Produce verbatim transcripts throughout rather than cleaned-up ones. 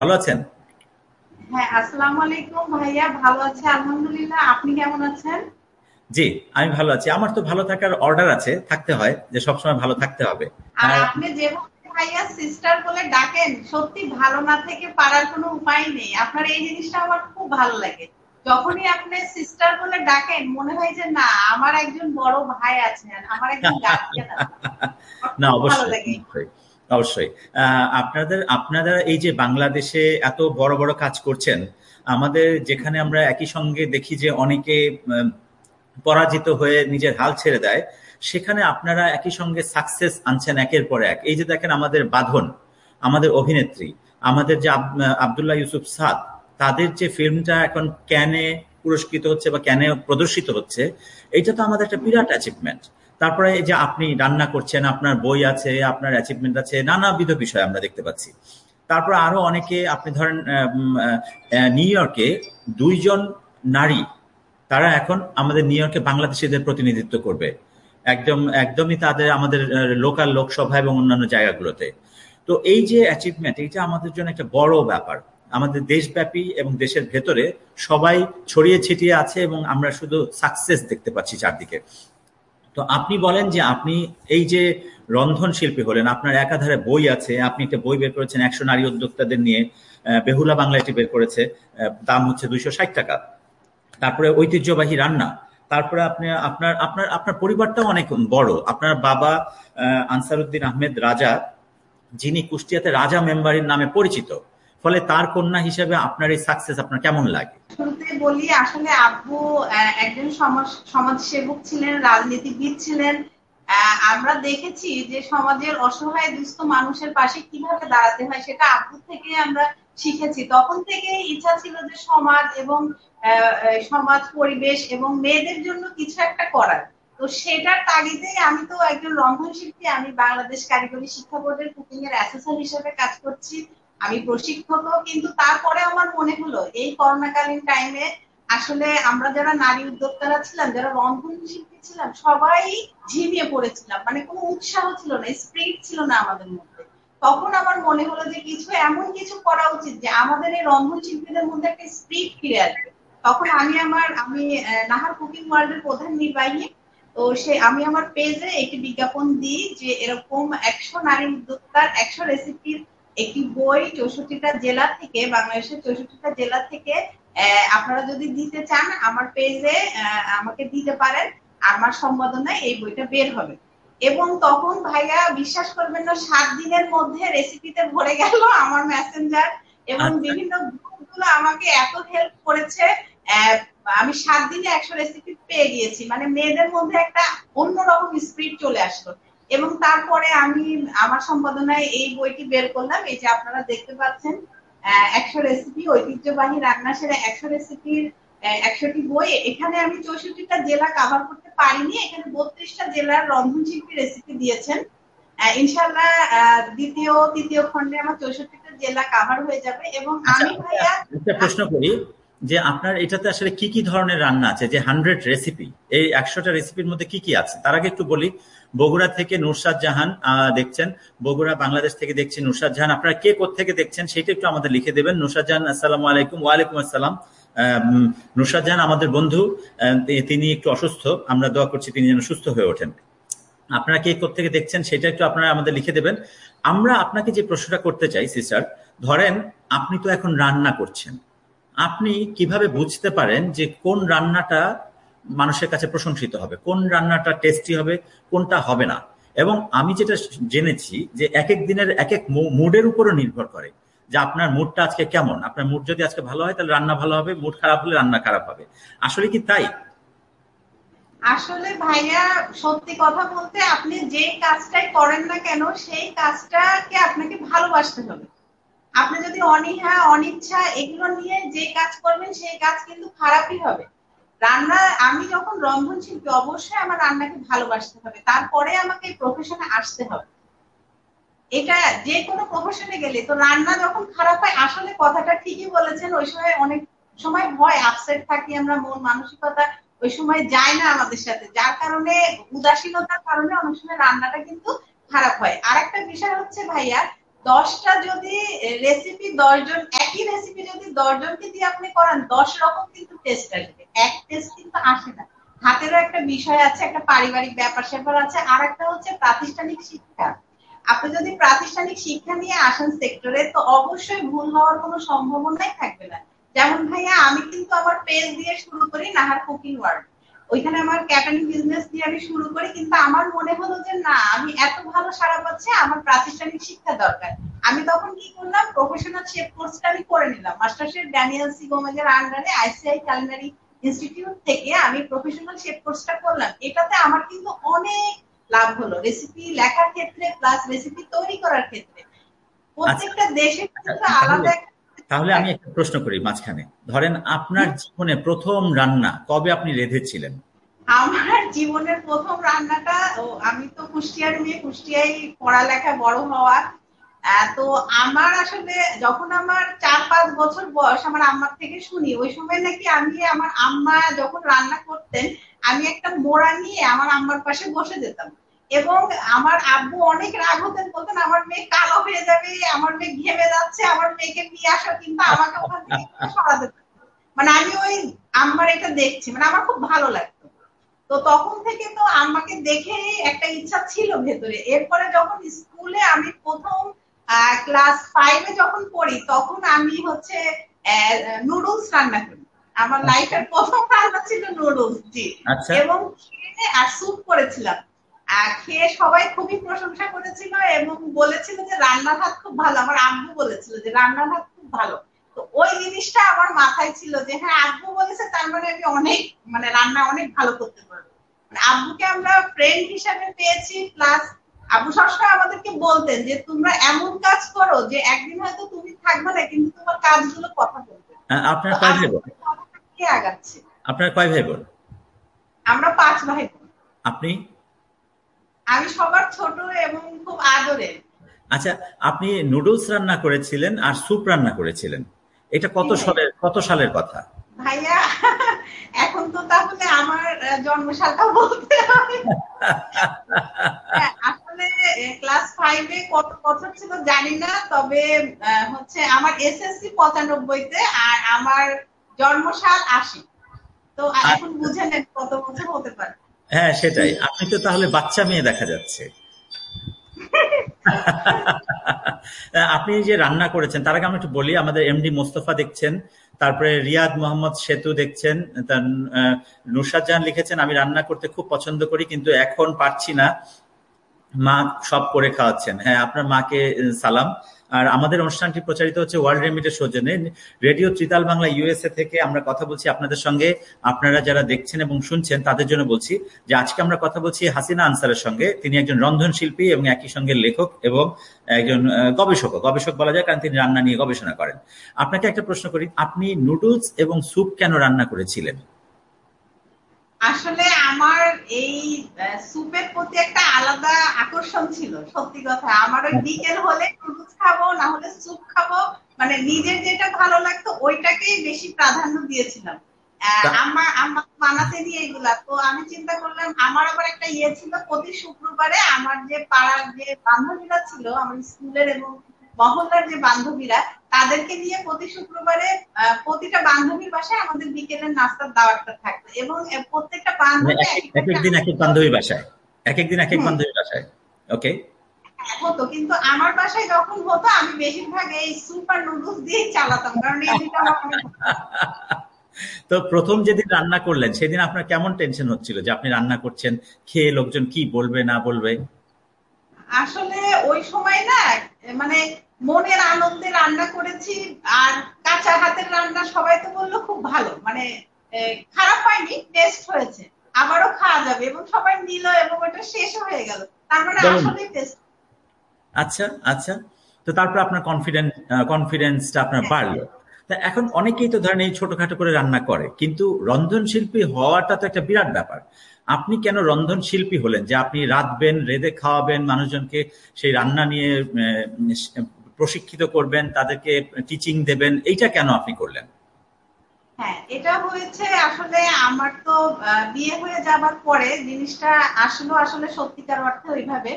ভালো আছেন? হ্যাঁ, আসসালামু আলাইকুম ভাইয়া। ভালো আছি আলহামদুলিল্লাহ। আপনি কেমন আছেন? জি, আমি ভালো আছি। আমার তো ভালো থাকার অর্ডার আছে, থাকতে হয় যে সবসময় ভালো থাকতে হবে। আর আর আপনি যেভাবে ভাইয়া সিস্টার বলে ডাকেন, সত্যি ভালো না থেকে পারার কোনো উপায় নেই। আপনার এই জিনিসটা আমার খুব ভালো লাগে। যখনই আপনি সিস্টার বলে ডাকেন মনে হয় যে না, আমার একজন বড় ভাই আছেন, আমার একজন গার্জিয়ান আছে। আমার না, খুব ভালো অবশ্যই লাগে। অবশ্যই অবশ্যই। আহ, আপনাদের আপনারা এই যে বাংলাদেশে এত বড় বড় কাজ করছেন, আমাদের যেখানে আমরা একই সঙ্গে দেখি যে অনেকে উম, পরাজিত হয়ে নিজের হাল ছেড়ে দেয়, সেখানে আপনারা একই সঙ্গে সাকসেস আনছেন একের পর এক। এই যে দেখেন আমাদের বাঁধন, আমাদের অভিনেত্রী, আমাদের যে আব- আব্দুল্লাহ ইউসুফ সাদ, তাদের যে ফিল্মটা এখন ক্যানে পুরস্কৃত হচ্ছে বা ক্যানে প্রদর্শিত হচ্ছে, এটা তো আমাদের একটা বিরাট অ্যাচিভমেন্ট। তারপরে এই যে আপনি রান্না করছেন, আপনার বই আছে, আপনার অ্যাচিভমেন্ট আছে, নানাবিধ বিষয় আমরা দেখতে পাচ্ছি। তারপর আরো অনেকে, আপনি ধরেন আহ, উম, আহ, আহ, নিউ ইয়র্কে দুইজন নারী, তারা এখন আমাদের নিউ ইয়র্কে বাংলাদেশিদের প্রতিনিধিত্ব করবে, একদম একদমই তাদের আমাদের লোকাল লোকসভা এবং অন্যান্য জায়গাগুলোতে। তো এই যে অ্যাচিভমেন্ট, এটা আমাদের জন্য একটা বড় ব্যাপার। আমাদের দেশব্যাপী এবং দেশের ভেতরে সবাই ছড়িয়ে ছিটিয়ে আছে এবং আমরা শুধু সাকসেস দেখতে পাচ্ছি চারদিকে। তো আপনি বলেন যে আপনি এই যে রন্ধন শিল্পী হলেন, আপনার একাধারে বই আছে, আপনি একটা বই বের করেছেন একশো নারী উদ্যোক্তাদের নিয়ে, আহ, বেহুলা বাংলা এটি বের করেছে, আহ, দাম হচ্ছে দুইশো ষাট টাকা। তারপরে ঐতিহ্যবাহী রান্না। তারপরে আপনি আপনার আপনার আপনার পরিবারটাও অনেক বড়। আপনার বাবা আহ, আনসারউদ্দিন আহমেদ রাজা, যিনি কুষ্টিয়াতে রাজা মেম্বারের নামে পরিচিত। ফলে তার কন্যা হিসেবে আপনার এই সাকসেস আপনার কেমন লাগে? শুরুতে বলি, আসলে আব্বু আহ, একজন সমাজ সমাজসেবক ছিলেন, রাজনীতিবিদ ছিলেন। আহ, আমরা দেখেছি যে সমাজের অসহায় দুস্থ মানুষের পাশে কিভাবে দাঁড়াতে হয়, সেটা আব্বু থেকে আমরা শিখেছি। তখন থেকে ইচ্ছা ছিল যে সমাজ এবং আহ, আহ, সমাজ পরিবেশ এবং মেয়েদের জন্য কিছু একটা করার। তো সেটার তাগিদেই আমি তো একজন রন্ধনশিল্পী, আমি বাংলাদেশ কারিগরি শিক্ষা বোর্ডের কুকিং এর অ্যাসোসিয়েট হিসেবে কাজ করছি। আমি প্রশিক্ষক। কিন্তু তারপরে আমার মনে হলো এই করোনাকালীন টাইমে আসলে আমরা যারা নারী উদ্যোক্তারা ছিলাম, যারা রন্ধন শিল্পী ছিলাম, সবাই ঝিমিয়ে পড়েছিলাম। মানে কোনো উৎসাহ ছিল না, স্পিরিট ছিল না আমাদের মধ্যে। তখন আমার মনে হলো যে কিছু এমন কিছু করা উচিত যে আমাদের এই রন্ধন শিল্পীদের মধ্যে একটা স্পিরিট ফিরে আসবে। তখন আমি আমার আমি আহ, নাহার কুকিং ওয়ার্ল্ডের প্রধান নির্বাহী। তো সে আমি আমার পেজে একটি বিজ্ঞাপন দিই যে এরকম একশো নারী উদ্যোক্তার একশো রেসিপির একটি বই চৌষট্টিটা জেলা থেকে, বাংলাদেশের চৌষট্টিটা জেলা থেকে আহ, আপনারা যদি দিতে চান আমার পেজে আমাকে দিতে পারেন। আমার সম্পাদনায় এই বইটা বের হবে। এবং তখন ভাইয়া বিশ্বাস করবেন না, সাত দিনের মধ্যে রেসিপিতে ভরে গেল আমার মেসেঞ্জার। এবং আচ্ছা। বিভিন্ন গ্রুপগুলো আমাকে এত হেল্প করেছে। আহ, আমি সাত দিনে একশো রেসিপি পেয়ে গিয়েছি। মানে মেয়েদের মধ্যে একটা অন্যরকম স্পিরিট চলে আসলো। এবং তারপরে আমি আমার সম্পাদনায় এই বইটি বের করলাম, এই যে আপনারা দেখতে পাচ্ছেন। একশো রেসিপি, ঐতিহ্যবাহী রান্না সেরা একশো রেসিপির একশোটি বই। এখানে আমি চৌষট্টিটা জেলা কাভার করতে পারিনি, এখানে বত্রিশটা জেলার রন্ধনশিল্পী রেসিপি দিয়েছেন। আহ, ইনশাল্লাহ আহ, দ্বিতীয় তৃতীয় খণ্ডে আমার চৌষট্টিটা জেলা কাভার হয়ে যাবে। এবং আচ্ছা, আমি একটা ভাইয়া একটা প্রশ্ন করি, যে আপনার এটাতে আসলে কি কি ধরনের রান্না আছে? যে হান্ড্রেড রেসিপি, এই একশোটা রেসিপির মধ্যে কি কি আছে তার আগে একটু বলি। বগুড়া থেকে নুরসাদ জাহান আহ, দেখছেন, বগুড়া বাংলাদেশ থেকে দেখছি নুরসাদ জাহান। আপনারা কে কোত্থেকে দেখছেন সেটা একটু আমাদের লিখে দেবেন। নুরসাদ জাহান, আসসালামু আলাইকুম। ওয়ালাইকুম আসসালাম। আহ, উম, নুরসাদ জাহান আমাদের বন্ধু। আহ, তিনি একটু অসুস্থ, আমরা দোয়া করছি তিনি যেন সুস্থ হয়ে ওঠেন। আপনারা কে কোত্থেকে দেখছেন সেটা একটু আপনারা আমাদের লিখে দেবেন। আমরা আপনাকে যে প্রশ্নটা করতে চাই সিস্টার, ধরেন আপনি তো এখন রান্না করছেন, আপনি কিভাবে বুঝতে পারেন যে কোন রান্নাটা মানুষের কাছে প্রশংসিত হবে, কোন রান্নাটা টেস্টি হবে, কোনটা হবে না? এবং আমি যেটা জেনেছি যে এক এক দিনের এক এক মুডের উপরও নির্ভর করে, যে আপনার মুডটা আজকে কেমন। আপনার মুড যদি আজকে ভালো হয় তাহলে রান্না ভালো হবে, মুড খারাপ হলে রান্না খারাপ হবে। আসলে কি তাই? আসলে ভাইয়া, সত্যি কথা বলতে আপনি যে কাজটাই করেন না কেন সেই কাজটাকে আপনাকে ভালোবাসতে হবে। আপনি যদি অনীহা অনিচ্ছা এগুলো নিয়ে যে কাজ করবেন সেই কাজ কিন্তু খারাপই হবে। রান্না, আমি যখন রন্ধন শিল্পী অবশ্যই আমার রান্নাকে ভালোবাসতে হবে, তারপরে আমাকে এই প্রফেশনে আসতে হবে। এটা যে কোনো প্রফেশনে গেলে তো রান্না যখন খারাপ হয়, আসলে কথাটা ঠিকই বলেছেন, ওই সময় অনেক সময় হয় আপসেট থাকি আমরা, মন মানসিকতা ওই সময় যায় না আমাদের সাথে, যার কারণে উদাসীনতার কারণে অনেক সময় রান্নাটা কিন্তু খারাপ হয়। আর একটা বিষয় হচ্ছে ভাইয়া, দশটা যদি রেসিপি দশজন একই রেসিপি যদি দশজনকে দিয়ে আপনি করান দশ রকম কিন্তু টেস্ট আসবে, এক টেস্ট কিন্তু আসে না। হাতেরও একটা বিষয় আছে, একটা পারিবারিক ব্যাপার স্যাপার আছে, আর একটা হচ্ছে প্রাতিষ্ঠানিক শিক্ষা। আপনি যদি প্রাতিষ্ঠানিক শিক্ষা নিয়ে আসেন সেক্টরে তো অবশ্যই ভুল হওয়ার কোনো সম্ভাবনাই থাকবে না। যেমন ভাইয়া আমি কিন্তু আমার পেজ দিয়ে শুরু করি, নাহার কুকিং ওয়ার্ল্ড। ওইখানে আমার ক্যাটারিং বিজনেস দিয়ে আমি শুরু করি, কিন্তু আমার মনে হলো যে না আমি এত ভালো সারা পাচ্ছি, আমার প্রাতিষ্ঠানিক শিক্ষা দরকার। আমি তখন কি করলাম, প্রফেশনাল শেফ কোর্সটা আমি করে নিলাম। মাস্টার শেফ ড্যানিয়েল সি গোমেজের আন্ডারে আইসিআই কুলিনারি ইনস্টিটিউট থেকে আমি প্রফেশনাল শেফ কোর্সটা করলাম। এটাতে আমার কিন্তু অনেক লাভ হলো রেসিপি লেখার ক্ষেত্রে প্লাস রেসিপি তৈরি করার ক্ষেত্রে। আচ্ছা প্রত্যেকটা দেশে আচ্ছা, কিন্তু তাহলে আলাদা তাহলে আমি একটা প্রশ্ন করি মাঝখানে। ধরেন আপনার জীবনে প্রথম রান্না কবে আপনি রেঁধেছিলেন? আমার জীবনের প্রথম রান্নাটা, ও আমি তো কুষ্টিয়ার মেয়ে, কুষ্টিয়ায় পড়ালেখা বড় হওয়া। আহ, তো আমার আসলে যখন আমার চার পাঁচ বছর বয়স আমার আম্মার থেকে শুনি ওই সময় নাকি আমি আমার আম্মা যখন রান্না করতেন আমি একটা মোড়া নিয়ে আমার আম্মার পাশে বসে যেতাম, এবং আমার আব্বু অনেক রাগ হতেন, বলতেন আমার মেয়ে কালো হয়ে যাবে, আমার মেয়ে ঘেমে যাচ্ছে, আমার মেয়েকে নিয়ে আসো, কিন্তু আমাকে ওখান থেকে সরাতে হতো। মানে আমি ওই আম্মার এটা দেখছি, মানে আমার খুব ভালো লাগতো। তো তখন থেকে তো আমাকে দেখে একটা ইচ্ছা ছিল ভেতরে। এরপরে যখন স্কুলে আমি প্রথম ক্লাস ফাইভে যখন পড়ি তখন আমি হচ্ছে নুডলস রান্না করি। আমার লাইফের প্রথম রান্না ছিল নুডলস, জি। আচ্ছা এবং খেয়ে আর স্যুপ করেছিলাম। আর খেয়ে সবাই খুবই প্রশংসা করেছিল এবং বলেছিল যে রান্নার হাত খুব ভালো। আমার আব্বু বলেছিল যে রান্নার হাত খুব ভালো। তো ওই জিনিসটা আমার মাথায় ছিল যে হ্যাঁ আব্বু বলেছে তার মানে আমি অনেক মানে রান্না অনেক ভালো করতে পারবো। আব্বুকে আমরা ফ্রেন্ড হিসাবে পেয়েছি, প্লাস আব্বু সবসময় আমাদেরকে বলতেন যে তোমরা এমন কাজ করো যে একদিন হয়তো তুমি থাকবে না কিন্তু তোমার কাজগুলো কথা বলবে। আহ, আপনার তো কয় ভাই আব্বু বোন? কে আগাচ্ছে। আপনার কয় ভাই বোন? আমরা পাঁচ ভাই বোন। আপনি? আমি সবার ছোট এবং খুব আদরের। আচ্ছা, আপনি নুডলস রান্না করেছিলেন আর স্যুপ রান্না করেছিলেন, এটা জি কত ভাইয়া। সালের কত সালের কথা? ভাইয়া এখন তো তাহলে আমার আহ, জন্মসালটা বলতে হয়। হ্যাঁ, আসলে ক্লাস ফাইভে কত বছর ছিল জানি না, তবে আহ, হচ্ছে আমার এসএসসি পঁচানব্বইতে আর আমার জন্মসাল আশি। তো এখন আচ্ছা, বুঝে নেন কত বছর হতে পারে। হ্যাঁ সেটাই, আপনি তো তাহলে বাচ্চা মেয়ে দেখা যাচ্ছে। আপনি যে রান্না করেছেন তার আগে আমি একটু বলি, আমাদের এমডি মোস্তফা দেখছেন, তারপরে রিয়াদ মোহাম্মদ সেতু দেখছেন, তার আহ, নুসরাত জাহান লিখেছেন আমি রান্না করতে খুব পছন্দ করি কিন্তু এখন পারছি না, মা সব করে খাওয়াচ্ছেন। হ্যাঁ, আপনার মাকে আহ, সালাম। আর আমাদের অনুষ্ঠানটি প্রচারিত হচ্ছে ওয়ার্ল্ড রেমিটের সৌজন্যে রেডিও ত্রিতাল বাংলা ইউএসএ থেকে আমরা কথা বলছি আপনাদের সঙ্গে। আপনারা যারা দেখছেন এবং শুনছেন তাদের জন্য বলছি যে আজকে আমরা কথা বলছি হাসিনা আনসারের সঙ্গে। তিনি একজন রন্ধনশিল্পী এবং একই সঙ্গে লেখক এবং একজন আহ, গবেষক গবেষক বলা যায়, কারণ তিনি রান্না নিয়ে গবেষণা করেন। আপনাকে একটা প্রশ্ন করি, আপনি নুডলস এবং স্যুপ কেন রান্না করেছিলেন? আসলে আমার এই স্যুপের প্রতি একটা আলাদা আকর্ষণ ছিল, সত্যি কথা। আমার ওই বিকেল হলে নুডলস খাবো না হলে স্যুপ খাবো, মানে নিজের যেটা ভালো লাগতো ওইটাকেই বেশি প্রাধান্য দিয়েছিলাম। আহ, তা- আমার আমার বানাতে নিয়ে এগুলা তো আমি চিন্তা করলাম আমার আবার একটা ইয়ে ছিল, প্রতি শুক্রবারে আমার যে পাড়ার যে বান্ধবীরা ছিল আমার স্কুলের এবং মহল্লার যে বান্ধবীরা তাদেরকে নিয়ে প্রতি শুক্রবারে আহ, প্রতিটা বান্ধবীর বাসায় আমাদের বিকেলের নাস্তার দাওয়াতটা থাকতো, এবং আহ, প্রত্যেকটা মানে বান্ধবী এক এক এক একটা এক একদিন এক এক বান্ধবী বাসায়, এক একদিন এক এক হুম বান্ধবী বাসায়। ওকে। হতো, কিন্তু আমার বাসায় যখন হতো আমি বেশিরভাগ এই স্যুপ আর নুডলস দিয়েই চালাতাম, কারণ এই দুটো আমার অনেক তো প্রথম যেদিন রান্না করলেন সেদিন আপনার কেমন টেনশন হচ্ছিল যে আপনি রান্না করছেন, খেয়ে লোকজন কি বলবে না বলবে? আসলে ওই সময় না মানে মনের আনন্দে রান্না করেছি। আর কাঁচা হাতের রান্না সবাই তো বললো খুব ভালো, মানে আহ, খারাপ হয়নি, টেস্ট হয়েছে, আবারও খাওয়া যাবে, এবং সবাই নিল এবং ওটা শেষ হয়ে গেল, তার মানে বলুন। আসলেই টেস্ট। আচ্ছা আচ্ছা, তো তারপর আপনার কনফিডেন্স কনফিডেন্সটা আপনার বাড়লো। তা এখন অনেকেই তো ধরেন এই ছোটখাটো করে রান্না করে, কিন্তু রন্ধনশিল্পী হওয়াটা তো একটা বিরাট ব্যাপার। আপনি কেন রন্ধনশিল্পী হলেন যে আপনি রাঁধবেন, রেঁধে খাওয়াবেন মানুষজনকে, সেই রান্না নিয়ে আহ, প্রশিক্ষিত করবেন, তাদেরকে টিচিং দেবেন, এইটা কেন আপনি করলেন? হ্যাঁ, এটা হয়েছে আসলে আমার তো আহ, বিয়ে হয়ে যাবার পরে জিনিসটা আসলো আসলে সত্যিকার অর্থে ওইভাবে।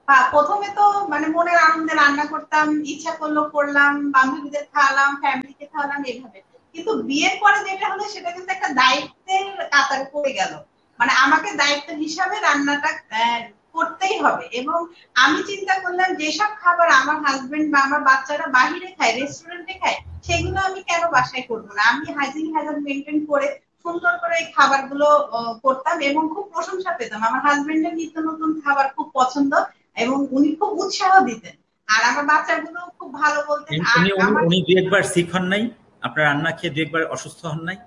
বা প্রথমে তো মানে মনের আনন্দে রান্না করতাম, ইচ্ছা করলো করলাম, বান্ধবীদের খাওয়ালাম, ফ্যামিলিকে খাওয়ালাম, এইভাবে। কিন্তু বিয়ের পরে যেটা হলো সেটা কিন্তু একটা দায়িত্বের কাতারে পড়ে গেল। মানে আমাকে দায়িত্ব হিসাবে রান্নাটা আহ, করতেই হবে। এবং আমি চিন্তা করলাম যেসব খাবার আমার হাজবেন্ড বা আমার বাচ্চারা বাহিরে খায়, রেস্টুরেন্টে খায়, সেগুলো আমি কেন বাসায় করবো না। আমি হাইজিন হ্যাজার্ড মেনটেন করে সুন্দর করে এই খাবারগুলো আহ, করতাম এবং খুব প্রশংসা পেতাম। আমার হাজবেন্ডের নিত্য নতুন খাবার খুব পছন্দ এবং উনি খুব উৎসাহ দিতেন। আর আমার বাচ্চাগুলো খুব ভালো বলতেন। আর উনি উনি আমার উনি দু একবার সিক হন নাই? আপনার রান্না খেয়ে দু একবার অসুস্থ হন নাই?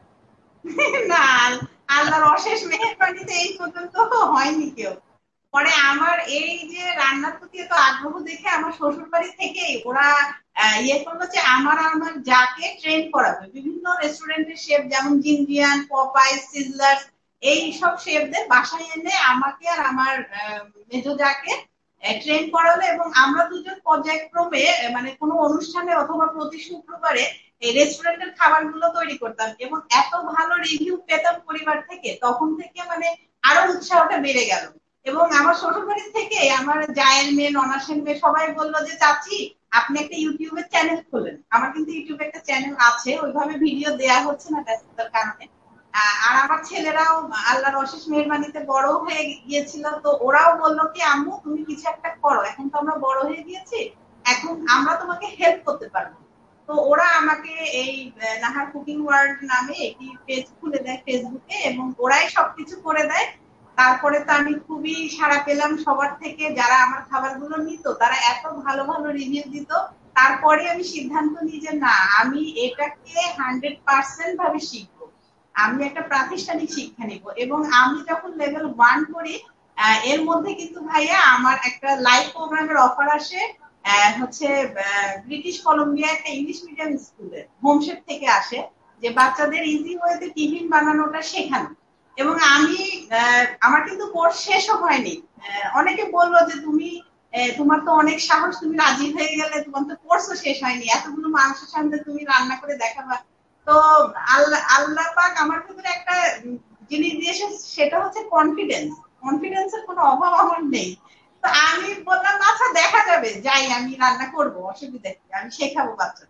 না, আল্লাহর অশেষ মেহেরবানিতে এই পর্যন্ত হয়নি কেউ। পরে আমার এই যে রান্নার প্রতি এত আগ্রহ দেখে আমার শ্বশুর বাড়ি থেকেই ওরা আহ, ইয়ে করলো যে আমার আর আমার যাকে ট্রেন করাবে। বিভিন্ন রেস্টুরেন্টের শেফ যেমন জিঞ্জিয়ান, পপাই, সিজলার, এই সব শেফদের বাসায় এনে আমাকে আর আমার আহ, মেজো যাকে ট্রেন করালো। এবং আমরা দুজন পর্যায়ক্রমে আহ, মানে কোনো অনুষ্ঠানে অথবা প্রতি শুক্রবারে এই রেস্টুরেন্টের খাবারগুলো তৈরি করতাম এবং এত ভালো রিভিউ পেতাম পরিবার থেকে, তখন থেকে মানে আরো উৎসাহটা বেড়ে গেল। এবং আমার শ্বশুরবাড়ি থেকে আমার জায়ের মেয়ে, ননাসের মেয়ে সবাই বললো যে চাচি আপনি একটা ইউটিউবের চ্যানেল খোলেন। আমার কিন্তু ইউটিউবে একটা চ্যানেল আছে, ওইভাবে ভিডিও দেয়া হচ্ছে না ব্যস্ততার কারণে। আহ, আর আমার ছেলেরাও আল্লাহর অশেষ মেহরবানিতে বড় হয়ে গিয়েছিল, তো ওরাও বললো কি আম্মু তুমি কিছু একটা করো, এখন তো আমরা বড় হয়ে গিয়েছি, এখন আমরা তোমাকে হেল্প করতে পারবো। তো ওরা আমাকে এই আহ, নাহার কুকিং ওয়ার্ল্ড নামে একটি পেজ খুলে দেয় ফেসবুকে এবং ওরাই সবকিছু করে দেয়। তারপরে তো আমি খুবই সাড়া পেলাম সবার থেকে, যারা আমার খাবারগুলো নিত তারা এত ভালো ভালো রিভিউ দিত। তারপরে আমি সিদ্ধান্ত নিই যে না, আমি এটাকে হান্ড্রেড পার্সেন্ট ভাবে শিখবো, আমি একটা প্রাতিষ্ঠানিক শিক্ষা নিব। এবং আমি যখন লেভেল ওয়ান করি আহ, এর মধ্যে কিন্তু ভাইয়া আমার একটা লাইভ প্রোগ্রামের অফার আসে। আহ, হচ্ছে আহ, ব্রিটিশ কলম্বিয়া একটা ইংলিশ মিডিয়াম স্কুলে হোমশেপ থেকে আসে, যে বাচ্চাদের ইজি ওয়েতে টিফিন বানানোটা শেখানো। এবং আমি আহ, আমার কিন্তু কোর্স শেষও হয়নি। আহ, অনেকে বললো যে তুমি আহ, তোমার তো অনেক সাহস, তুমি রাজি হয়ে গেলে, তোমার তো কোর্সও শেষ হয়নি, এতগুলো মানুষের সামনে তুমি রান্না করে দেখাবা। তো আল্লাহ আল্লাহ পাক আমার ভিতরে একটা উম জিনিস দিয়েছে, সেটা হচ্ছে কনফিডেন্স। কনফিডেন্সের কোনো অভাব আমার নেই। তো আমি বললাম আচ্ছা দেখা যাবে, যাই আমি রান্না করব, অসুবিধা কি, আমি শেখাবো বাচ্চা।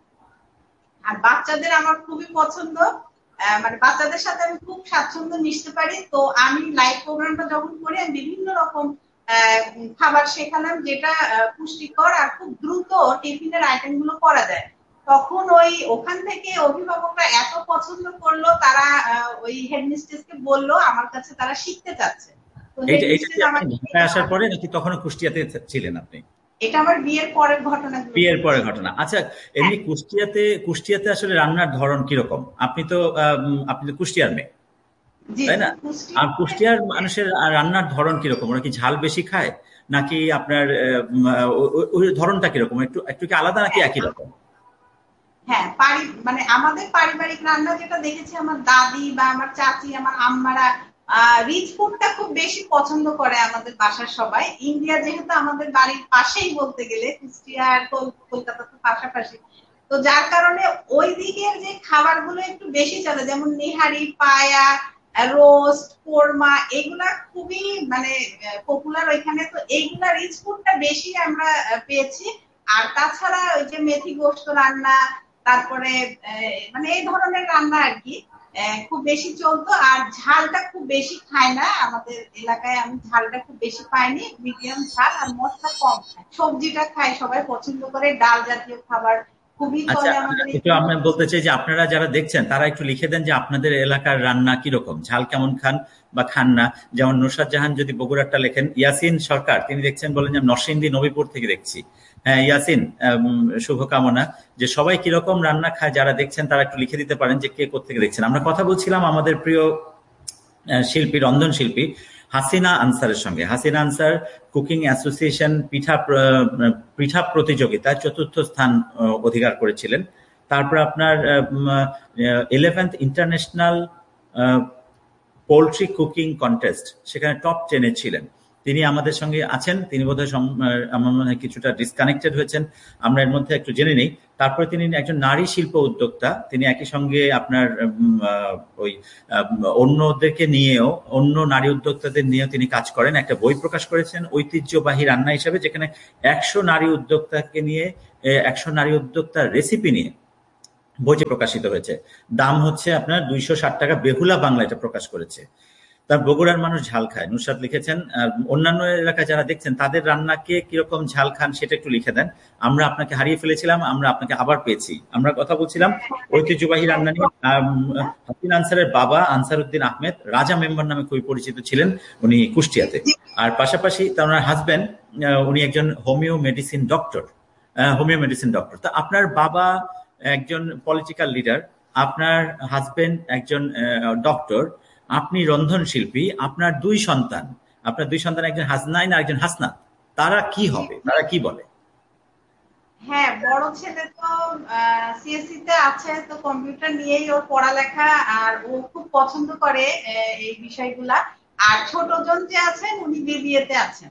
আর বাচ্চাদের আমার খুবই পছন্দ। আহ, মানে বাচ্চাদের সাথে আমি খুব স্বাচ্ছন্দ্য মিশতে পারি। তো আমি লাইভ প্রোগ্রামটা যখন করি আমি বিভিন্ন রকম আহ, উম, খাবার শেখালাম, যেটা আহ, পুষ্টিকর আর খুব দ্রুত টিফিনের আইটেম গুলো করা যায়। তখন ওই ওখান থেকে অভিভাবকরা এত পছন্দ করলো, তারা আহ, ওই হেডমিস্ট্রেসকে বললো আমার কাছে তারা শিখতে চাচ্ছে। তো এইটা এইটা কি হেডমিস্ট্রেস আপনি আমাকে ঢাকায় আসার পরে নাকি তখনও কুষ্টিয়াতে ছিলেন আপনি? এটা আমার বিয়ের পরের ঘটনাগুলো বিয়ের পরে বলছি। ঘটনা। আচ্ছা, হ্যাঁ, এমনি কুষ্টিয়াতে কুষ্টিয়াতে আসলে রান্নার ধরন কিরকম? আপনি তো আম, আপনি তো কুষ্টিয়ার মেয়ে, জি তাই জি, না? আর কুষ্টিয়াতে। কুষ্টিয়ার হ্যাঁ মানুষের রান্নার ধরন কিরকম? ওরা কি ঝাল বেশি খায় নাকি আপনার আহ, উম, আহ, ও- ও- ওই ধরনটা কিরকম? একটু একটু কি আলাদা নাকি হ্যাঁ একই রকম? হ্যাঁ, পারি মানে আমাদের পারিবারিক রান্না যেটা দেখেছি, আমার দাদি বা আমার চাচি, আমার আম্মারা রিচ ফুডটা খুব বেশি পছন্দ করে আমাদের বাসার সবাই। ইন্ডিয়া যেহেতু আমাদের বাড়ির পাশেই বলতে গেলে, কুষ্টিয়া আর কল- কলকাতা তো পাশাপাশি, তো যার কারণে ওই দিকের যে খাবারগুলো একটু বেশি চলে, যেমন নিহারি, পায়া, রোস্ট, কোরমা, এগুলা খুবই মানে পপুলার ওইখানে। তো এইগুলা রিচ ফুডটা বেশি আমরা আহ, পেয়েছি। আর তাছাড়া ওই যে মেথি গোস্ত রান্না, তারপরে আহ, মানে এই ধরনের রান্না আর কি আহ, খুব বেশি চলতো। আর ঝালটা খুব বেশি খায় না আমাদের এলাকায়, আমি ঝালটা খুব বেশি পাইনি, মিডিয়াম ঝাল আর মশলা কম। সবজিটা খায় সবাই পছন্দ করে, ডাল জাতীয় খাবার খুবই আচ্ছা, চলে আমাদের একটু এখানে। আমি বলতে চাই যে আপনারা যারা দেখছেন তারা একটু লিখে দেন যে আপনাদের এলাকার রান্না কিরকম, ঝাল কেমন খান বা খান না। যেমন নুসরাত জাহান যদি বগুড়ারটা লেখেন, ইয়াসিন সরকার তিনি দেখছেন, বলেন যে নরসিংদী নবীপুর থেকে দেখছি। হ্যাঁ ইয়াসিন, উম, শুভকামনা। যে সবাই কিরকম রান্না খায় যারা দেখছেন তারা একটু লিখে দিতে পারেন যে কে কোত্থেকে দেখছেন। আমরা কথা বলছিলাম আমাদের প্রিয় আহ, শিল্পী, রন্ধন শিল্পী হাসিনা আনসারের সঙ্গে। হাসিনা আনসার কুকিং অ্যাসোসিয়েশন পিঠা প্র- পিঠা প্রতিযোগিতায় চতুর্থ স্থান আহ, অধিকার করেছিলেন। তারপর আপনার eleventh international poultry cooking contest, সেখানে টপ টেনে ছিলেন। তিনি আমাদের সঙ্গে আছেন। তিনি বোধহয় আমার মনে হয় কিছুটা ডিসকানেক্টেড হয়েছেন, আমরা এর মধ্যে একটু জেনে নেই। তারপরে তিনি একজন নারী শিল্প উদ্যোক্তা। তিনি একই সঙ্গে আপনার ওই অন্যদেরকে নিয়েও, অন্য নারী উদ্যোক্তাদের নিয়েও তিনি কাজ করেন। একটা বই প্রকাশ করেছেন ঐতিহ্যবাহী রান্না হিসাবে, যেখানে একশো নারী উদ্যোক্তাকে নিয়ে, একশো নারী উদ্যোক্তার রেসিপি নিয়ে বইটি প্রকাশিত হয়েছে। দাম হচ্ছে আপনার দুইশো ষাট টাকা। বেহুলা বাংলা এটা প্রকাশ করেছে। তার বগুড়ার মানুষ ঝাল খায়, নুসরাত লিখেছেন। অন্যান্য এলাকায় যারা দেখছেন তাদের রান্নাকে কিরকম ঝাল খান সেটা একটু লিখে দেন। আমরা আপনাকে হারিয়ে ফেলেছিলাম, আমরা আপনাকে আবার পেয়েছি। আমরা কথা বলছিলাম ঐতিহ্যবাহী রান্না নিয়ে। হাসিন আনসারের বাবা আনসারউদ্দিন আহমেদ রাজা মেম্বার নামে খুবই পরিচিত ছিলেন, উনি কুষ্টিয়াতে। আর পাশাপাশি তার হাজবেন্ড, উনি একজন homeo medicine doctor, homeo medicine doctor. তা আপনার বাবা একজন পলিটিক্যাল লিডার, আপনার হাজবেন্ড একজন ডক্টর, আপনি রন্ধন শিল্পী, আপনার দুই সন্তান, আপনার দুই সন্তান, একজন হাসনাইন আর একজন হাসনাত। তারা কি হবে, তারা কি বলে? হ্যাঁ, বড় ছেলে তো সিএসসি তে আছে, তো কম্পিউটার নিয়েই ওর পড়ালেখা, আর ও খুব পছন্দ করে এই বিষয়গুলা। আর ছোট জন যে আছেন উনি বিবিএ তে আছেন।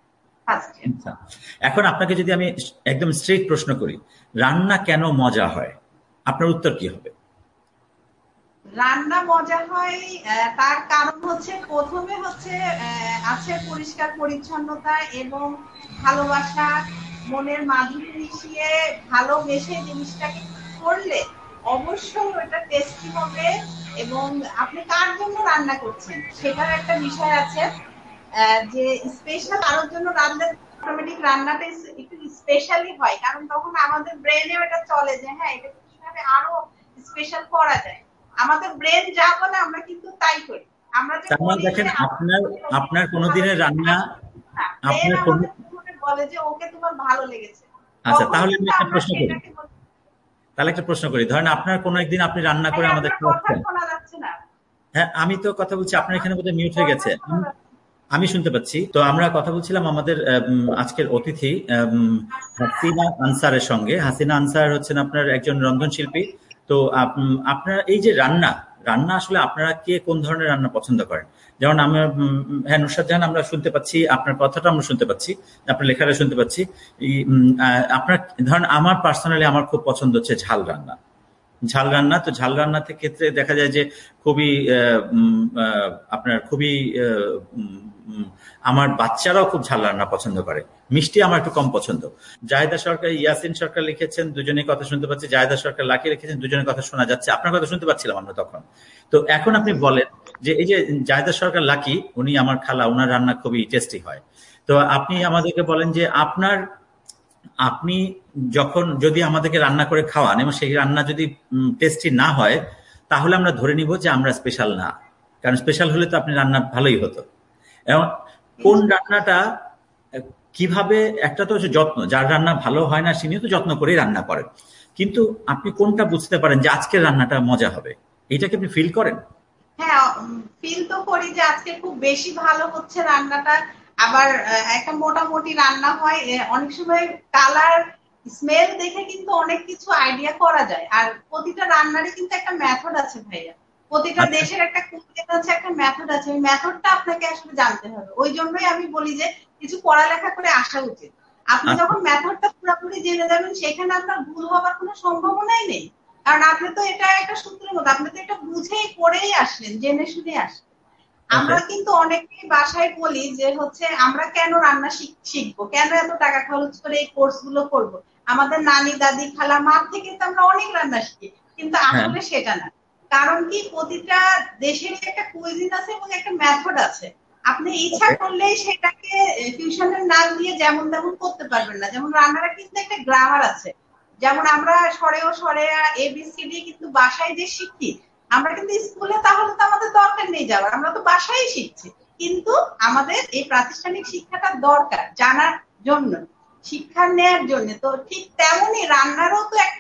এখন আপনাকে যদি আমি একদম স্ট্রেট প্রশ্ন করি, রান্না কেন মজা হয়, আপনার উত্তর কি হবে? রান্না মজা হয় তার কারণ হচ্ছে, প্রথমে হচ্ছে আছে পরিষ্কার পরিচ্ছন্নতা এবং ভালোবাসা, মনের মাধুরী মিশিয়ে ভালোবেসে জিনিসটাকে করলে অবশ্যই ওটা টেস্টি হবে। এবং আপনি কার জন্য রান্না করছেন সেটার একটা বিষয় আছে, যে স্পেশাল কারোর জন্য রান্না, অটোমেটিক রান্নাটা একটু স্পেশালি হয়, কারণ তখন আমাদের ব্রেনে ওটা চলে যে হ্যাঁ এটা কিভাবে আরো স্পেশাল করা যায়। আমাদের ব্রেন যা বলে আমরা কিন্তু তাই করি। আমরা যে দেখেন, আপনার আপনার কোনোদিনের রান্না আপনার বলে যে ওকে তোমার ভালো লেগেছে। আচ্ছা, তাহলে আমি একটা প্রশ্ন করি তাহলে একটা প্রশ্ন করি ধরেন আপনার কোনো একদিন আপনি রান্না করে আমাদের খাওয়াচ্ছেন। হ্যাঁ, আমি তো কথা বলছি, আপনার এখানে বোধহয় মিউট হয়ে গেছে। আমি শুনতে পাচ্ছি। তো আমরা কথা বলছিলাম আমাদের আজকের অতিথি হাসিনা আনসারের সঙ্গে। হাসিনা আনসার হচ্ছেন আপনার একজন রন্ধনশিল্পী। তো আপনার এই যে রান্না রান্না আসলে আপনারা কে কোন ধরনের রান্না পছন্দ করেন? যেমন আমরা, হ্যাঁ নুসরাত জাহান, আমরা শুনতে পাচ্ছি আপনার কথাটা, আমরা শুনতে পাচ্ছি, আপনার লেখাটা শুনতে পাচ্ছি। আপনার ধরেন, আমার পার্সোনালি আমার খুব পছন্দ হচ্ছে ঝাল রান্না। ঝাল রান্না তো ঝাল রান্নার ক্ষেত্রে দেখা যায় যে খুবই আপনার খুবই আমার বাচ্চারাও খুব ঝাল রান্না পছন্দ করে। মিষ্টি আমার একটু কম পছন্দ। জাহেদা সরকার, ইয়াসিন সরকার লিখেছেন, দুজনের কথা শুনতে পাচ্ছি। জাহেদা সরকার, লাকি লিখেছেন, দুজনের কথা শোনা যাচ্ছে। আপনার কথা শুনতে পাচ্ছিলাম আমরা তখন। তো এখন আপনি বলেন যে এই যে জাহেদা সরকার লাকি, উনি আমার খালা, ওনার রান্না খুবই টেস্টি হয়। তো আপনি আমাদেরকে বলেন যে আপনার আপনি যখন যদি আমাদেরকে রান্না করে খাওয়ান এবং সেই রান্না যদি টেস্টি না হয়, তাহলে আমরা ধরে নিব যে আমরা স্পেশাল না। কারণ স্পেশাল হলে তো আপনি রান্না ভালোই হতো। এবং কোন রান্নাটা কিভাবে, একটা তো হচ্ছে যত্ন, যার রান্না ভালো হয় না সিনিও তো যত্ন করেই রান্না করেন, কিন্তু আপনি কোনটা বুঝতে পারেন যে আজকের রান্নাটা মজা হবে, এটাকে আপনি ফিল করেন? হ্যাঁ, ফিল তো করি যে আজকে খুব বেশি ভালো হচ্ছে রান্নাটা। আবার একটা মোটামুটি রান্না হয়, অনেক সময় কালার স্মেল দেখে কিন্তু অনেক কিছু আইডিয়া করা যায়। আর প্রতিটা রান্নারই কিন্তু একটা মেথড আছে ভাইয়া, প্রতিটা দেশের একটা কুকিং আছে, একটা মেথড আছে। ওই মেথডটা আপনাকে আসলে জানতে হবে। ওই জন্যই আমি বলি যে কিছু পড়ালেখা করে আসা উচিত। আপনি যখন মেথডটা পুরোপুরি জেনে যাবেন, সেখানে আপনার ভুল হওয়ার কোনো সম্ভাবনাই নেই। কারণ আপনি তো এটা একটা সূত্রের মতো, আপনি তো এটা বুঝেই করেই আসলেন, জেনে শুনে আসলেন। আমরা কিন্তু অনেকেই বাসায় বলি যে হচ্ছে আমরা কেন রান্না শিখবো, কেন এত টাকা খরচ করে এই কোর্স গুলো করবো। আমাদের নানি, দাদি, খালা, মার থেকে তো আমরা অনেক রান্না শিখি, কিন্তু আসলে সেটা না। কারণ কি, প্রতিটা দেশের একটা কুইজিন আছে এবং একটা মেথড আছে। আপনি ইচ্ছা করলেই সেটাকে টিউশনের নাম দিয়ে যেমন তেমন করতে পারবেন না। যেমন রান্নাটা কিন্তু একটা গ্রামার আছে। যেমন আমরা সরে ও সরে এবিসিডি কিন্তু বাসায় যে শিখি, আমরা কিন্তু স্কুলে তাহলে তো আমাদের দরকার নেই যাওয়ার, আমরা তো বাসায় শিখছি। কিন্তু আমাদের এই প্রাতিষ্ঠানিক শিক্ষাটা দরকার জানার জন্য, শিক্ষা নেয়ার জন্য। তো ঠিক তেমনই রান্নারও তো একটা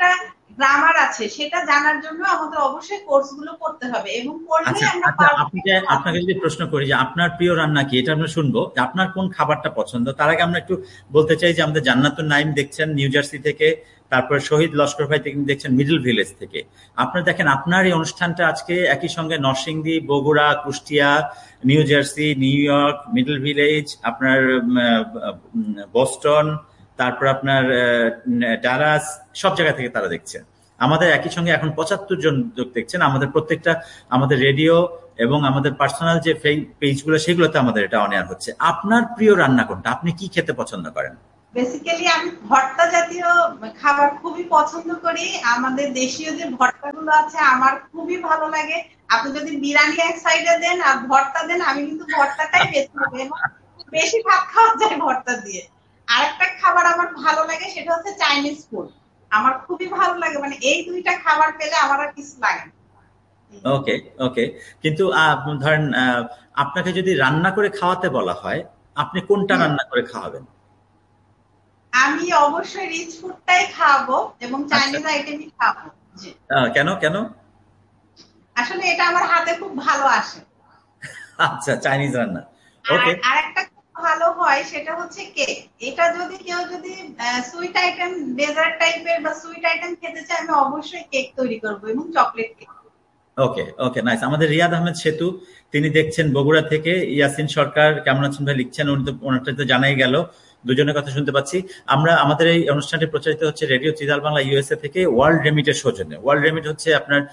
গ্রামার আছে সেটা জানার জন্য আমাদের অবশ্যই কোর্সগুলো করতে হবে, এবং করলেই আচ্ছা আমরা আচ্ছা, পারবো। আপনাকে আপনাকে যদি প্রশ্ন করি যে আপনার প্রিয় রান্না কি, এটা আমরা শুনবো যে আপনার কোন খাবারটা পছন্দ। তার আগে আমরা একটু বলতে চাই যে আমাদের জান্নাতুন নাইম দেখছেন নিউ জার্সি থেকে, তারপর শহীদ লস্কর ভাই থেকে দেখছেন মিডল ভিলেজ থেকে। আপনার দেখেন আপনার এই অনুষ্ঠানটা আজকে একই সঙ্গে Narsingdi, Bogura, Kushtia, new jersey, new York, middle village, আপনার উম, আহ, উম, বোস্টন, তারপর আপনার ডালাস, সব জায়গা থেকে তারা দেখছেন। আমাদের একই সঙ্গে এখন পঁচাত্তর জন লোক দেখছেন। আমাদের প্রত্যেকটা আমাদের রেডিও এবং আমাদের পার্সোনাল যে পেজগুলো সেগুলোতে আমাদের এটা অন এয়ার হচ্ছে। আপনার প্রিয় রান্না কোনটা, আপনি কি খেতে পছন্দ করেন? বেসিক্যালি আমি ভর্তা জাতীয় খাবার খুবই পছন্দ করি। আমাদের দেশীয় যে ভর্তাগুলো আছে আমার খুবই ভালো লাগে। আপনি যদি বিরিয়ানি এক সাইডে দেন আর ভর্তা দেন, আমি কিন্তু ভর্তাটাই বেছে নেবো, এবং বেশি ভাত খাওয়া যায় ভর্তা দিয়ে। আরেকটা খাবার আমার ভালো লাগে, সেটা হচ্ছে চাইনিজ ফুড। আমার খুবই ভালো লাগে, মানে এই দুইটা খাবার পেলে আমার আর কিছু লাগে না। ওকে, ওকে। কিন্তু আহ, ধরেন আহ, আপনাকে যদি রান্না করে খাওয়াতে বলা হয়, আপনি কোনটা হুম, রান্না করে খাওয়াবেন? আমি অবশ্যই রিচ ফুডটাই খাওয়াবো এবং আচ্ছা, চাইনিজ আইটেমই খাওয়াবো। জি, আহ, কেন কেন? আসলে এটা আমার হাতে খুব ভালো আসে। আচ্ছা, চাইনিজ রান্না। আর ওকে, আরেকটা খুব ভালো হয় সেটা হচ্ছে কেক। এটা যদি কেউ যদি সুইট আইটেম, ডেজার্ট টাইপের বা সুইট আইটেম খেতে চায়, আমি অবশ্যই কেক তৈরি করবো, এবং চকলেট কেক। ওকে, ওকে, নাইস। আমাদের রিয়াদ আহমেদ সেতু, তিনি দেখছেন বগুড়া থেকে। ইয়াসিন সরকার কেমন আছেন ভাই লিখছেন, উনি তো ওনারটা তো জানাই গেল, দুজনের কথা শুনতে পাচ্ছি আমরা। আমাদের এই অনুষ্ঠানটি প্রচারিত হচ্ছে রেডিও চিদাল বাংলা ইউএসএ থেকে ওয়ার্ল্ড রেমিটের সৌজন্যে। ওয়ার্ল্ড রেমিট হচ্ছে আপনার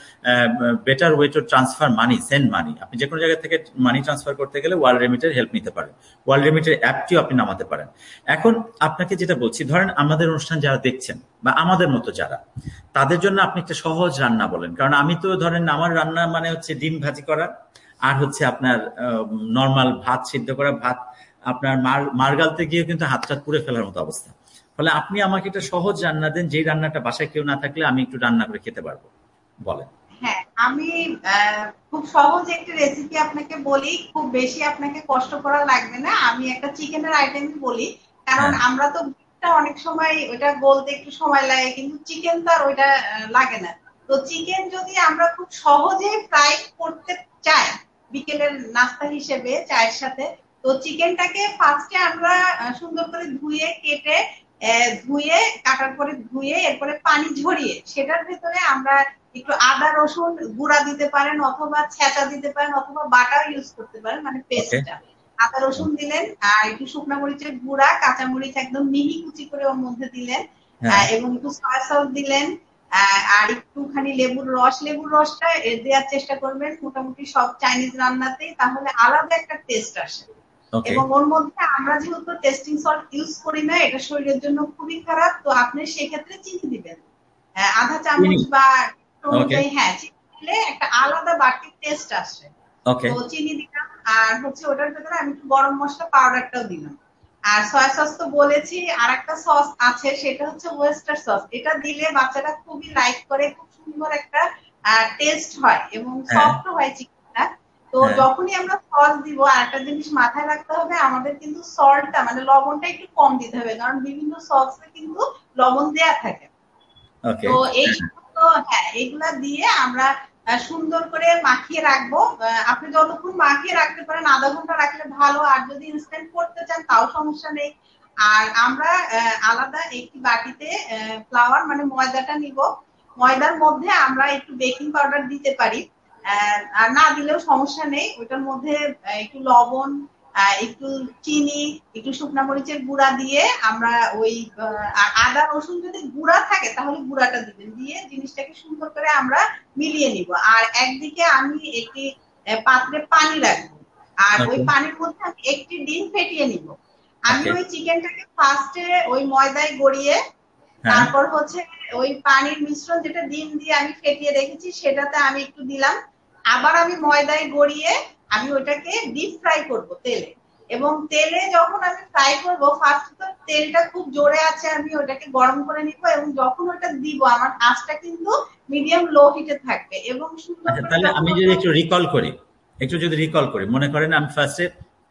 better way to transfer money, send money. আপনি যে কোনো জায়গা থেকে মানি ট্রান্সফার করতে গেলে ওয়ার্ল্ড রেমিটের হেল্প নিতে পারেন। ওয়ার্ল্ড রেমিটের অ্যাপটিও আপনি নামাতে পারেন। এখন আপনাকে যেটা বলছি, ধরেন আমাদের অনুষ্ঠান যারা দেখছেন বা আমাদের মতো যারা, তাদের জন্য আপনি একটা সহজ রান্না বলেন। কারণ আমি তো ধরেন আমার রান্না মানে হচ্ছে ডিম ভাজি করা, আর হচ্ছে আপনার নর্মাল ভাত সিদ্ধ করা। ভাত আপনার মার মারগালতে গিয়ে কিন্তু হাত টাত পুড়ে ফেলার মতো অবস্থা। ফলে আপনি আমাকে একটা সহজ রান্না দেন, যেই রান্নাটা বাসায় কেউ না থাকলে আমি একটু রান্না করে খেতে পারবো, বলেন। হ্যাঁ, আমি আহ, খুব সহজ একটা রেসিপি আপনাকে বলি, খুব বেশি আপনাকে কষ্ট করা লাগবে না। আমি একটা চিকেনের আইটেম বলি, কারণ হ্যাঁ, আমরা তো beef-টা অনেক সময় ওইটা গলতে একটু সময় লাগে, কিন্তু চিকেন তো আর ওইটা আহ, লাগে না। তো চিকেন যদি আমরা খুব সহজে ফ্রাই করতে চাই বিকেলের নাস্তা হিসেবে চায়ের সাথে, তো চিকেনটাকে ফার্স্টে আমরা আহ, সুন্দর করে ধুয়ে কেটে, আহ, ধুয়ে কাটার পরে ধুয়ে এরপরে পানি ঝরিয়ে সেটার ভেতরে আমরা একটু আদা রসুন গুঁড়া দিতে পারেন, অথবা ছেঁচা দিতে পারেন, অথবা বাটার ইউজ করতে পারেন, মানে ওকে, পেস্টটা। আদা রসুন দিলেন, আর একটু শুকনো মরিচের গুঁড়া, কাঁচামরিচ একদম মিহি কুচি করে ওর মধ্যে দিলেন, হ্যাঁ, আহ, এবং একটু সয়া সস দিলেন, আহ, আর একটুখানি লেবুর রস। লেবুর রসটা এ দেওয়ার চেষ্টা করবেন মোটামুটি সব চাইনিজ রান্নাতেই, তাহলে আলাদা একটা টেস্ট আসে। ওকে, এবং ওর মধ্যে আমরা যেহেতু টেস্টিং সল্ট ইউজ করি না, এটা শরীরের জন্য খুবই খারাপ, তো আপনি সেক্ষেত্রে চিনি দিবেন আহ, আধা চিনি, চামচ বা ওকে, অনুযায়ী। হ্যাঁ, চিনি দিলে একটা আলাদা বাড়তি টেস্ট আসে। ওকে, তো চিনি দিলাম, আর হচ্ছে ওটার ভেতরে আমি একটু গরম মশলা পাউডারটাও দিলাম। আর সয়া সস তো বলেছি, আর একটা সস আছে সেটা হচ্ছে ওয়েস্টার সস। এটা দিলে বাচ্চারা খুবই লাইক করে, খুব সুন্দর একটা টেস্ট হয় এবং হ্যাঁ, সফট হয় চিকেনটা। তো হ্যাঁ, যখনই আমরা সস দিব, আর একটা জিনিস মাথায় রাখতে হবে, আমাদের কিন্তু সল্টটা মানে লবণটা একটু কম দিতে হবে, কারণ বিভিন্ন সসে কিন্তু লবণ দেয়া থাকে। ওকে, তো এই সমস্ত, হ্যাঁ, এগুলা দিয়ে আমরা আহ, সুন্দর করে মাখিয়ে রাখবো। আহ, আপনি যতক্ষণ মাখিয়ে রাখতে পারেন আধা ঘন্টা রাখলে ভালো, আর যদি ইনস্ট্যান্ট করতে চান তাও সমস্যা নেই। আর আমরা আহ, আলাদা একটি বাটিতে ফ্লাওয়ার মানে ময়দাটা নিব। ময়দার মধ্যে আমরা একটু বেকিং পাউডার দিতে পারি, আহ, আর না দিলেও সমস্যা নেই। ওইটার মধ্যে আহ, একটু লবণ, আহ, একটু চিনি, একটু শুকনা মরিচের গুঁড়া দিয়ে আমরা ওই আহ, আর আদা রসুন যদি গুঁড়া থাকে তাহলে গুঁড়াটা দিবেন, দিয়ে জিনিসটাকে সুন্দর করে আমরা মিলিয়ে নিব। আর একদিকে আমি একটি আহ, পাত্রে পানি রাখবো, আর ওই ওকে, পানির মধ্যে আমি একটি ডিম ফেটিয়ে নিব। আমি ওকে, ওই চিকেনটাকে ফার্স্টে ওই ময়দায় গড়িয়ে, হ্যাঁ, তারপর হচ্ছে ওই পানির মিশ্রণ যেটা ডিম দিয়ে আমি ফেটিয়ে রেখেছি সেটাতে আমি একটু দিলাম। আবার আমি ময়দায় গড়িয়ে আমি ওটাকে ডিপ ফ্রাই করব তেলে। এবং তেলে যখন আমি ফ্রাই করব, ফার্স্ট তো তেলটা খুব জোরে আছে, আমি ওটাকে গরম করে নিব, এবং যখন ওটা দিব আমার আঁচটা কিন্তু মিডিয়াম লো হিটে থাকবে, এবং সুন্দর আচ্ছা। করে তাহলে যখন আমি যদি ওটা, একটু রিকল করি, একটু যদি রিকল করি, মনে করেন আমি ফার্স্টে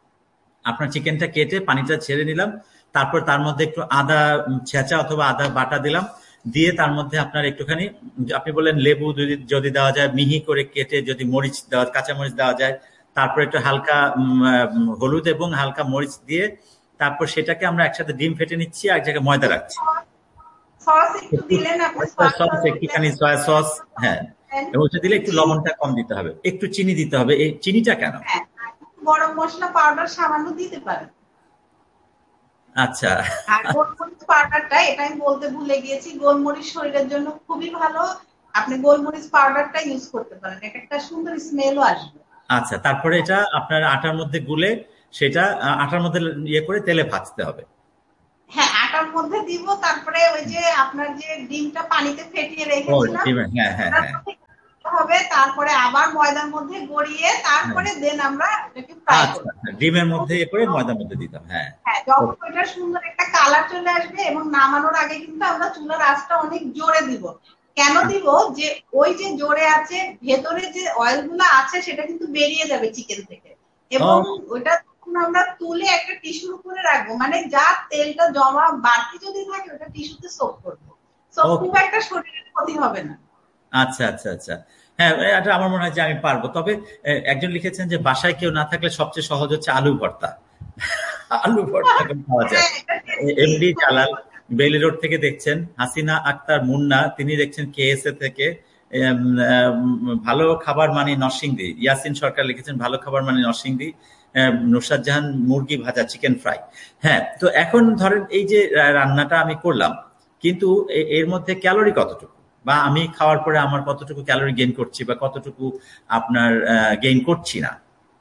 আপনার চিকেনটা কেটে পানিটা ছেড়ে নিলাম, তারপর তার মধ্যে একটু আদা উম, ছেঁচা অথবা আদা বাটা দিলাম, দিয়ে তার মধ্যে আপনার একটুখানি, আপনি বললেন লেবু যদি যদি দেওয়া যায়, মিহি করে কেটে যদি মরিচ দেওয়া, কাঁচা মরিচ দেওয়া যায়, তারপর একটু হালকা উম, আহ, হলুদ এবং হালকা মরিচ দিয়ে তারপর সেটাকে আমরা একসাথে ডিম ফেটে নিচ্ছি, আর এক জায়গায় ময়দা রাখছি। সস একটু দিলেন, আপনি সয়া সস, সস দিলেন, একটুখানি সয়া সস, হ্যাঁ, এবং সেটা দিলে একটু চিনি, লবণটা কম দিতে হবে, একটু চিনি দিতে হবে। এই চিনিটা কেন? হ্যাঁ, গরম মশলা পাউডার সামান্য দিতে পারেন। আচ্ছা আর গোলমরিচ পাউডারটা, এটা আমি বলতে ভুলে গিয়েছি, গোলমরিচ শরীরের জন্য খুবই ভালো। আপনি গোলমরিচ পাউডারটা ইউজ করতে পারেন, এটা একটা সুন্দর স্মেলও আসবে। আচ্ছা, তারপরে এটা আপনার আটার মধ্যে গুলে সেটা আহ, আটার মধ্যে ইয়ে করে তেলে ভাজতে হবে। হ্যাঁ, আটার মধ্যে দিব, তারপরে ওই যে আপনার যে ডিমটা পানিতে ফেটিয়ে ও রেখেছিলাম ডিম, হ্যাঁ হ্যাঁ ওটার হ্যাঁ মধ্যে দিতে হবে, তারপরে আবার ময়দার মধ্যে গড়িয়ে হ্যাঁ। তারপরে দেন আমরা এটাকে ফ্রাই আচ্ছা করব। আচ্ছা, ডিমের মধ্যে ইয়ে করে ময়দার মধ্যে দিতাম, হ্যাঁ। হ্যাঁ, যখন ওইটা সুন্দর একটা কালার চলে আসবে এবং নামানোর আগে কিন্তু আমরা চুলার আঁচটা অনেক জোরে দিব। কেন দিব? যে ওই যে জোরে আছে, ভেতরে যে অয়েল গুলো আছে সেটা কিন্তু বেরিয়ে যাবে চিকেন থেকে, এবং ও ওইটা তখন আমরা তুলে একটা টিস্যুর উপরে রাখবো, মানে যা তেলটা জমা বাড়তি যদি থাকে ওটা টিস্যুতে সোক করবো। সো ওকে, খুব একটা শরীরের ক্ষতি হবে না। আচ্ছা আচ্ছা আচ্ছা, হ্যাঁ, এটা আমার মনে হয় যে আমি পারবো। তবে এ, একজন লিখেছেন যে বাসায় কেউ না থাকলে সবচেয়ে সহজ হচ্ছে আলু ভর্তা। আলু ভর্তা করে খাওয়া যায়। হ্যাঁ, এটা টেস্টি, এমডি খুবই জালাল বেইলি রোড থেকে দেখছেন, হাসিনা আক্তার মুন্না তিনি দেখছেন কেএসএ থেকে। এম, আম, ভালো খাবার মানে নরসিংদী, ইয়াসিন সরকার লিখেছেন ভালো খাবার মানে নরসিংদী। আম, নুসরাত জাহান মুরগি ভাজা, চিকেন ফ্রাই। হ্যাঁ, তো এখন ধরেন এই যে রা- রান্নাটা আমি করলাম, কিন্তু এ- এর মধ্যে ক্যালোরি কতটুকু, বা আমি খাওয়ার পরে আমার কতটুকু ক্যালোরি গেইন করছি বা কতটুকু আপনার গেইন করছি না?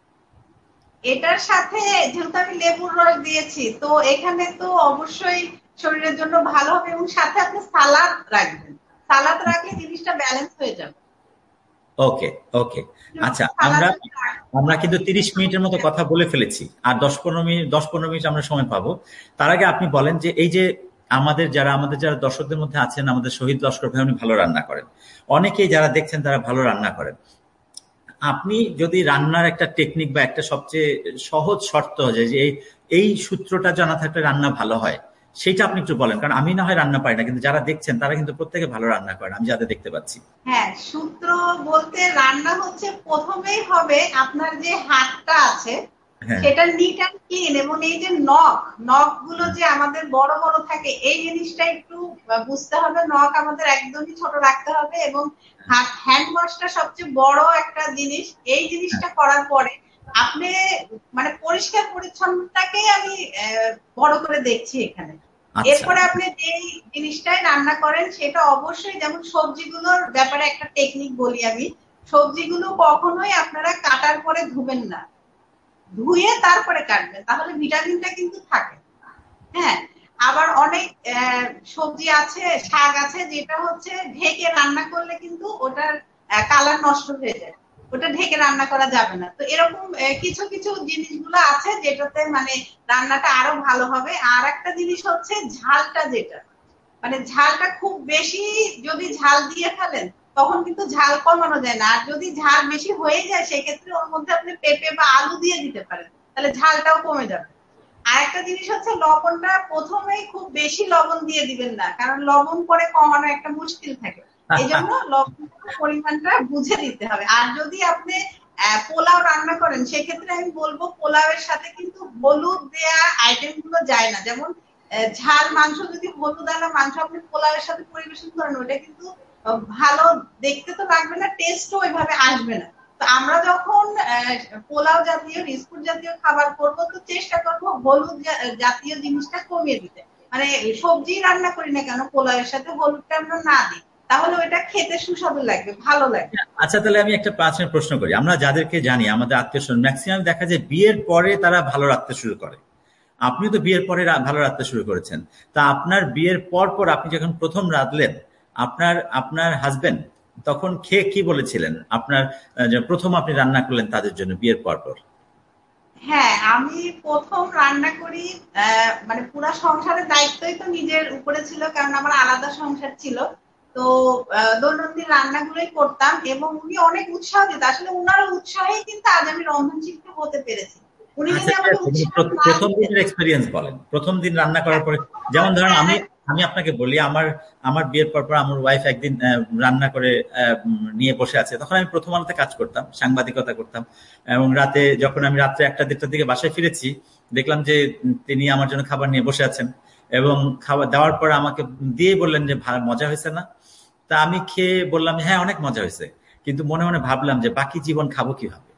এটার সাথে যেহেতু আমি লেবুর রস দিয়েছি, তো এখানে তো অবশ্যই শরীরের জন্য ভালো হবে, এবং সাথে আপনি সালাদ রাখবেন। সালাদ রাখলে জিনিসটা ব্যালেন্স হয়ে যাবে। ওকে ওকে, আচ্ছা, সালাদ আমরা যদি রাখেন, আমরা তখন কিন্তু তিরিশ জিনিসটা মিনিটের মতো কথা বলে ফেলেছি, আর দশ পনেরো মিনিট দশ পনেরো মিনিট আমরা সময় পাবো। তার আগে আপনি বলেন যে এই যে আমাদের যারা আমাদের যারা দর্শকদের মধ্যে আছেন, আমাদের শহীদ লস্কর ভাই উনি ভালো রান্না করেন, অনেকেই যারা দেখছেন তারা ভালো রান্না করেন। আপনি যদি রান্নার একটা টেকনিক বা একটা সবচেয়ে সহজ শর্ত যে যে এই এই সূত্রটা জানা থাকলে রান্না ভালো হয়, সেটা আপনি একটু বলেন। কারণ আমি না হয় রান্না পারি না, কিন্তু যারা দেখছেন তারা কিন্তু প্রত্যেকে ভালো রান্না করেন, আমি যাদের দেখতে পাচ্ছি। হ্যাঁ, সূত্র বলতে রান্না হচ্ছে প্রথমেই হবে আপনার যে হাতটা আছে হ্যাঁ সেটা নিট অ্যান্ড ক্লিন, এবং এই যে নখ, নখ গুলো যে আমাদের বড় বড় থাকে এই জিনিসটা একটু আহ, বুঝতে হবে। নখ আমাদের একদমই ছোট রাখতে হবে, এবং হাত হ্যান্ড ওয়াশটা সবচেয়ে বড় একটা জিনিস। এই জিনিসটা করার পরে আপনি মানে পরিষ্কার পরিচ্ছন্নতাকেই আমি আহ, বড় করে দেখছি এখানে। আচ্ছা এরপরে আপনি যেই জিনিসটাই রান্না করেন সেটা অবশ্যই, যেমন সবজিগুলোর ব্যাপারে একটা টেকনিক বলি আমি, সবজিগুলো কখনোই আপনারা কাটার পরে ধুবেন না, ধুয়ে তারপরে কাটবেন, তাহলে ভিটামিনটা কিন্তু থাকে। হ্যাঁ, আবার অনেক আহ, সবজি আছে, শাক আছে যেটা হচ্ছে ঢেকে রান্না করলে কিন্তু ওটার কালার নষ্ট হয়ে যায়, ওটা ঢেকে রান্না করা যাবে না। তো এরকম আহ, কিছু কিছু জিনিসগুলো আছে যেটাতে মানে রান্নাটা আরো ভালো হবে। আর একটা জিনিস হচ্ছে ঝালটা, যেটা মানে ঝালটা খুব বেশি যদি ঝাল দিয়ে ফেলেন তখন কিন্তু ঝাল কমানো যায় না, আর যদি ঝাল বেশি হয়ে যায় সেক্ষেত্রে ওর মধ্যে আপনি পেঁপে বা আলু দিয়ে দিতে পারেন, তাহলে ঝালটাও কমে যাবে। আর একটা জিনিস হচ্ছে লবণটা প্রথমেই খুব বেশি লবণ দিয়ে দিবেন না, কারণ লবণ পরে কমানো একটা মুশকিল থাকে। এই জন্য লবণের পরিমাণটা বুঝে দিতে হবে। আর যদি আপনি আহ, পোলাও রান্না করেন সেক্ষেত্রে আমি বলবো পোলাওয়ের সাথে কিন্তু হলুদ দেয়া আইটেম গুলো যায় না। যেমন আহ, ঝাল মাংস, যদি হলুদ আলা মাংস আপনি পোলাওয়ের সাথে পরিবেশন করেন ওটা কিন্তু আহ, ভালো দেখতে তো লাগবে না, টেস্টও ওইভাবে আসবে না। তো আমরা যখন আহ, পোলাও জাতীয় বিস্কুট জাতীয় খাবার করব তো চেষ্টা করব হলুদ জা- জাতীয় জিনিসটা কমিয়ে দিতে। মানে সবজি রান্না করি না কেন পোলাওয়ের সাথে হলুদটা আমরা না দিই, তাহলে ওইটা খেতে সুস্বাদু লাগবে, ভালো লাগবে। আচ্ছা, তাহলে আমি একটা পাঁচ মিনিট প্রশ্ন করি। আমরা যাদেরকে জানি আমাদের আত্মীয় স্বজন ম্যাক্সিমাম দেখা যায় বিয়ের পরে তারা ভালো রাখতে শুরু করে। আপনিও তো বিয়ের পরে রা- ভালো রাখতে শুরু করেছেন। তা আপনার বিয়ের পর পর আপনি যখন প্রথম রাঁধলেন, আপনার আপনার হাজবেন্ড তখন খেয়ে কি বলেছিলেন আপনার, আহ, যে প্রথম আপনি রান্না করলেন তাদের জন্য বিয়ের পর পর? হ্যাঁ, আমি প্রথম রান্না করি, আহ, মানে পুরা সংসারের দায়িত্বই তো নিজের উপরে ছিল, কারণ আমার আলাদা সংসার ছিল। তো আহ, দৈনন্দিন রান্নাগুলোই করতাম, এবং উনি অনেক উৎসাহ দিত। আসলে উনার উৎসাহেই কিন্তু আজ আমি রন্ধন শিল্পী হতে পেরেছি। উনি আচ্ছা যদি ঠিক আমাকে আছে, কিন্তু উৎসাহ প্র- না প্রথম দিতেন। দিনের এক্সপিরিয়েন্স বলেন, প্রথম দিন রান্না করার পরে। যেমন ধরেন আমি আমি আপনাকে বলি, আমার আমার বিয়ের পর পর আমার ওয়াইফ একদিন আহ, রান্না করে আহ, উম, নিয়ে বসে আছে। তখন আমি প্রথম আলোতে কাজ করতাম, সাংবাদিকতা করতাম। এবং রাতে যখন আমি রাত্রে একটা দেড়টার দিকে বাসায় ফিরেছি, দেখলাম যে উম, তিনি আমার জন্য খাবার নিয়ে বসে আছেন। এবং খাবার দেওয়ার পর আমাকে দিয়ে বললেন যে ভা- মজা হয়েছে না? তা আমি খেয়ে বললাম, হ্যাঁ অনেক মজা হয়েছে। কিন্তু মনে মনে ভাবলাম যে বাকি জীবন খাবো কিভাবে।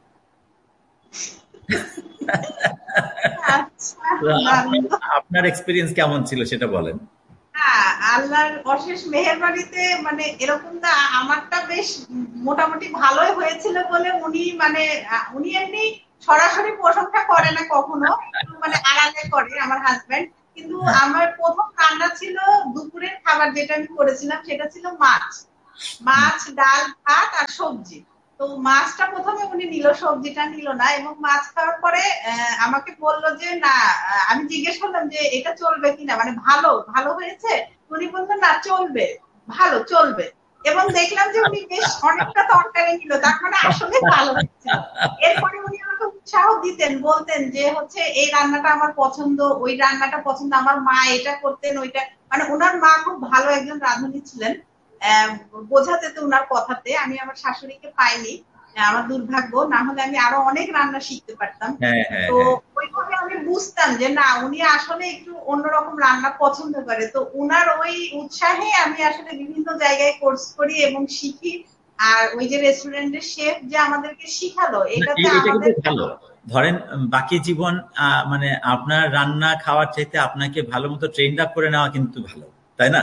আচ্ছা, তো দারুণ আপনার তো। আপনার এক্সপিরিয়েন্স কেমন ছিল সেটা বলেন। হ্যাঁ, আল্লাহর অশেষ মেহেরবাড়িতে মানে এরকমটা আমারটা বেশ মোটামুটি ভালোই হয়েছিল বলে উনি মানে আহ, উনি এমনি সরাসরি প্রশংসা করে না কখনো, একটু মানে আড়ালে করে আমার হাজবেন্ড। কিন্তু হ্যাঁ, আমার প্রথম রান্না ছিল দুপুরের খাবার, যেটা আমি করেছিলাম সেটা ছিল মাছ। হুম, মাছ, ডাল, ভাত আর সবজি। তো মাছটা প্রথমে উনি নিল, সবজিটা নিল না। এবং মাছ খাওয়ার পরে আহ, আমাকে বলল যে না, আহ, আমি জিজ্ঞেস করলাম যে এটা চলবে কিনা, মানে ভালো ভালো হয়েছে। উনি বললেন না, চলবে, ভালো চলবে। এবং দেখলাম যে উনি বেশ অনেকটা তরকারি নিল, তার মানে আসলে ভালো হয়েছিল। এরপরে উনি আমাকে উৎসাহ দিতেন, বলতেন যে হচ্ছে এই রান্নাটা আমার পছন্দ, ওই রান্নাটা পছন্দ, আমার মা এটা করতেন ওইটা। মানে ওনার মা খুব ভালো একজন রাঁধুনি ছিলেন। আহ, বোঝা যেত উনার কথাতে। আমি আমার শাশুড়িকে পাইনি, আহ, আমার দুর্ভাগ্য, না হলে আমি আরো অনেক রান্না শিখতে পারতাম। হ্যাঁ, হ্যাঁ, তো হ্যাঁ। ওইভাবে আমি বুঝতাম যে না, উনি আসলে একটু অন্যরকম রান্না পছন্দ করে। তো উনার ওই উৎসাহে আমি আসলে বিভিন্ন জায়গায় কোর্স করি এবং শিখি। আর ওই যে রেস্টুরেন্টের শেফ যে আমাদেরকে শিখালো, না, এটাতে এ- এটা আমাদের কিন্তু ভালো। ধরেন উম, বাকি জীবন আহ, মানে আপনার রান্না খাওয়ার চাইতে আপনাকে ভালো মতো ট্রেন আপ করে নেওয়া কিন্তু ভালো, তাই না?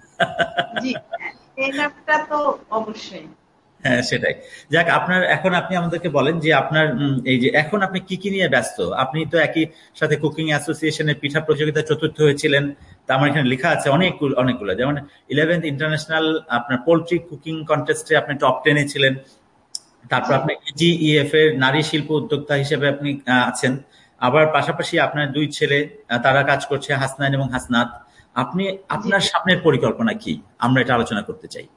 জি, হ্যাঁ, এই ব্যাপারটা তো অবশ্যই। হ্যাঁ, সেটাই। যাক, আপনার এখন আপনি আমাদেরকে বলেন যে আপনার উম, এই যে এখন আপনি কি কি নিয়ে ব্যস্ত। আপনি তো একই সাথে কুকিং অ্যাসোসিয়েশনের পিঠা প্রতিযোগিতা চতুর্থ হয়েছিলেন। তা আমার এখানে লেখা আছে অনেক অনেকগুলো, যেমন ইলেভেন্থ ইন্টারন্যাশনাল আপনার পোল্ট্রি কুকিং কন্টেস্টে আপনি টপ টেনে ছিলেন। তারপর জি, আপনি ইজিইএফ এর নারী শিল্প উদ্যোক্তা হিসেবে আপনি আহ, আছেন। আবার পাশাপাশি আপনার দুই ছেলে, আহ, তারা কাজ করছে, হাসনাইন এবং হাসনাত। আপনি জি। আপনার সামনের পরিকল্পনা কি, আমরা এটা আলোচনা করতে চাই।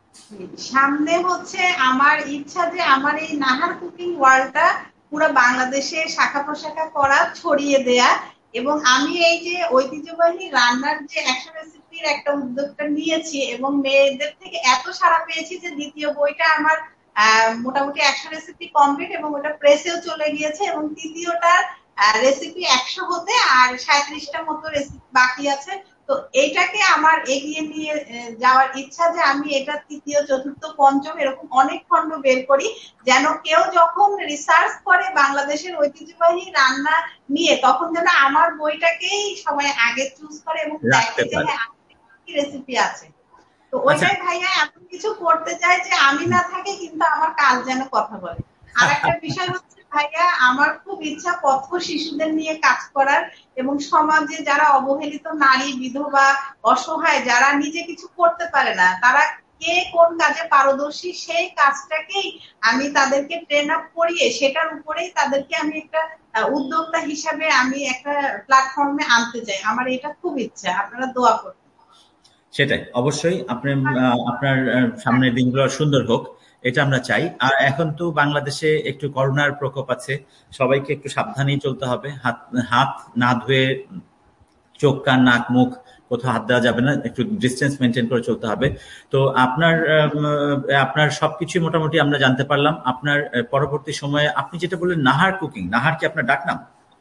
সামনে হচ্ছে আমার ইচ্ছা যে আমার এই নাহার কুকিং ওয়ার্ল্ডটা পুরো বাংলাদেশে শাখা প্রশাখা করা, ছড়িয়ে দেয়া। এবং আমি এই যে ঐতিহ্যবাহী রান্নার যে একশো রেসিপির একটা উদ্যোগটা নিয়েছি এবং মেয়েদের থেকে এত সাড়া পেয়েছি যে দ্বিতীয় বইটা আমার আহ, মোটামুটি একশো রেসিপি কমপ্লিট এবং ওটা প্রেসেও চলে গিয়েছে। এবং তৃতীয়টার রেসিপি একশো হতে আর সাঁত্রিশটা মতো রেসিপি বাকি আছে। তো এইটাকে আমার এগিয়ে নিয়ে আহ, যাওয়ার ইচ্ছা যে আমি এটা তৃতীয়, চতুর্থ, পঞ্চম এরকম অনেক খণ্ড বের করি, যেন কেউ যখন রিসার্চ করে বাংলাদেশের ঐতিহ্যবাহী রান্না নিয়ে, তখন যেন আমার বইটাকেই সবাই আগে চুজ করে এবং রাখতে দেখে যে পারে। হ্যাঁ কি রেসিপি আছে। তো আচ্ছা। ওইটাই ভাইয়া এমন কিছু করতে চাই যে আমি না থাকি কিন্তু আমার কাজ যেন কথা বলে। আর একটা বিষয় হচ্ছে ভাইয়া, আমার খুব ইচ্ছা পথ শিশুদের নিয়ে কাজ করার। এবং সমাজে যারা অবহেলিত নারী, বিধবা, অসহায়, যারা নিজে কিছু করতে পারে না, তারা কে কোন কাজে পারদর্শী সেই কাজটাকেই আমি তাদেরকে ট্রেন আপ করিয়ে সেটার উপরেই তাদেরকে আমি একটা আহ, উদ্যোক্তা হিসাবে আমি একটা প্ল্যাটফর্মে আনতে চাই। আমার এটা খুব ইচ্ছা, আপনারা দোয়া করবেন। সেটাই, অবশ্যই আপনি আহ, আপনার আহ, সামনের দিনগুলো সুন্দর হোক, এটা আমরা চাই। আর এখন তো বাংলাদেশে একটু করোনার প্রকোপ আছে, সবাইকে একটু সাবধানেই চলতে হবে। হাত হাত না ধুয়ে, চোখ কান নাক মুখ কোথাও হাত দেওয়া যাবে না, একটু ডিস্টেন্স মেনটেন করে চলতে হবে। তো আপনার আম, আপনার সবকিছু মোটামুটি আমরা জানতে পারলাম। আপনার আহ, পরবর্তী সময়ে আপনি যেটা বললেন নাহার কুকিং, নাহার কি আপনার ডাকনাম?